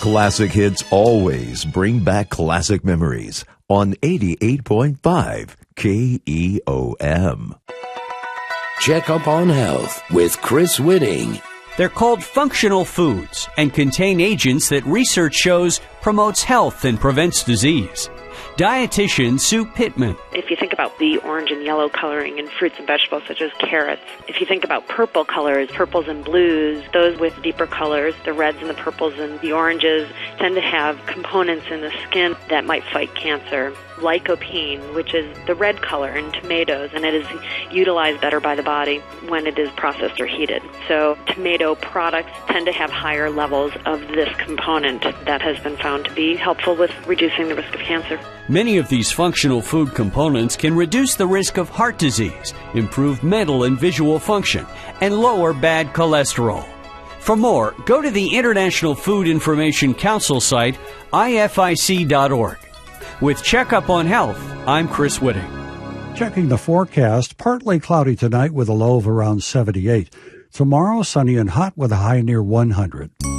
Classic hits always bring back classic memories on 88.5 KEOM. Check Up on Health with Chris Whitting. They're called functional foods and contain agents that research shows promotes health and prevents disease. Dietitian Sue Pittman. If you think about the orange and yellow coloring in fruits and vegetables such as carrots, if you think about purple colors, purples and blues, those with deeper colors, the reds and the purples and the oranges tend to have components in the skin that might fight cancer. Lycopene, which is the red color in tomatoes, and it is utilized better by the body when it is processed or heated. So tomato products tend to have higher levels of this component that has been found to be helpful with reducing the risk of cancer. Many of these functional food components can reduce the risk of heart disease, improve mental and visual function, and lower bad cholesterol. For more, go to the International Food Information Council site, IFIC.org. With Checkup on Health, I'm Chris Whitting. Checking the forecast, partly cloudy tonight with a low of around 78. Tomorrow, sunny and hot with a high near 100.